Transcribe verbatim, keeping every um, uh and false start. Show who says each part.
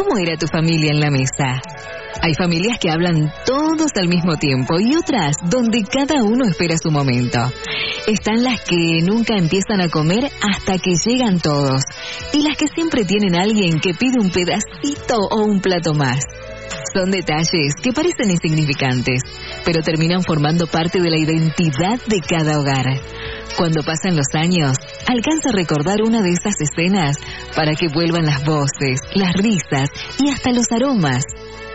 Speaker 1: ¿Cómo era tu familia en la mesa? Hay familias que hablan todos al mismo tiempo y otras donde cada uno espera su momento. Están las que nunca empiezan a comer hasta que llegan todos y las que siempre tienen a alguien que pide un pedacito o un plato más. Son detalles que parecen insignificantes, pero terminan formando parte de la identidad de cada hogar. Cuando pasan los años, alcanza a recordar una de esas escenas para que vuelvan las voces, las risas y hasta los aromas